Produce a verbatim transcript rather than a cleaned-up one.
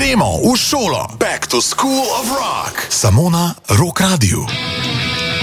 Gremo v šolo. Back to School of Rock. Samo na Rock Radio.